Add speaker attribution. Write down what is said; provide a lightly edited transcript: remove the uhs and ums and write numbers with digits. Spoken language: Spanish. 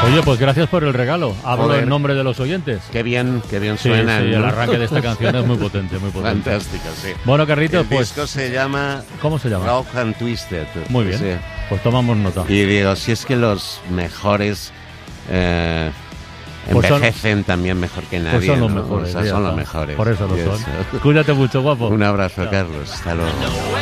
Speaker 1: Oye, pues gracias por el regalo. Hablo
Speaker 2: Joder.
Speaker 1: en nombre de los oyentes.
Speaker 2: Qué bien
Speaker 1: Sí,
Speaker 2: suena.
Speaker 1: sí,
Speaker 2: ¿no?
Speaker 1: el arranque de esta canción es muy potente, muy potente.
Speaker 2: Fantástico, sí.
Speaker 1: Bueno, Carlitos,
Speaker 2: El
Speaker 1: pues...
Speaker 2: disco se llama
Speaker 1: ¿Cómo se llama?
Speaker 2: Rock and Twisted.
Speaker 1: Muy bien,
Speaker 2: Sí.
Speaker 1: pues tomamos nota.
Speaker 2: Y digo, si es que los mejores
Speaker 1: Pues son-
Speaker 2: envejecen también mejor que nadie.
Speaker 1: Pues son los
Speaker 2: ¿no?
Speaker 1: mejores.
Speaker 2: O sea,
Speaker 1: ya
Speaker 2: son
Speaker 1: está.
Speaker 2: los mejores.
Speaker 1: Por eso lo
Speaker 2: Y
Speaker 1: son. Cuídate mucho, guapo.
Speaker 2: Un abrazo, Carlos. Hasta luego.